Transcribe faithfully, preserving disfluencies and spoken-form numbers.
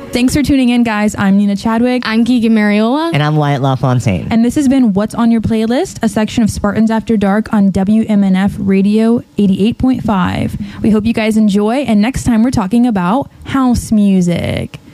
Thanks for tuning in, guys. I'm Nina Chadwick. I'm Keegan Mariola. And I'm Wyatt LaFontaine. And this has been What's on Your Playlist, a section of Spartans After Dark on W M N F Radio eighty-eight point five. We hope you guys enjoy, and next time we're talking about house music.